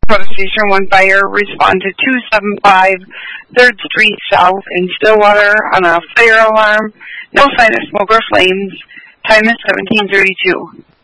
Dakota Station 1 fire. Respond to 275 3rd Street South in Stillwater on a fire alarm. No sign of smoke or flames. Time is 17:32.